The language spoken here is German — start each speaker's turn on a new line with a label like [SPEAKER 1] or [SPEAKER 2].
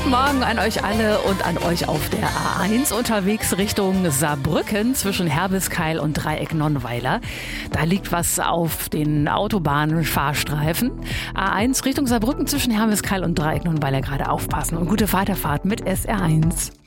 [SPEAKER 1] Guten Morgen an euch alle und an euch auf der A1 unterwegs Richtung Saarbrücken zwischen Herbeskeil und Dreieck Nonnweiler. Da liegt was auf den Autobahnfahrstreifen. A1 Richtung Saarbrücken zwischen Herbeskeil und Dreieck Nonnweiler gerade aufpassen und gute Weiterfahrt mit SR1.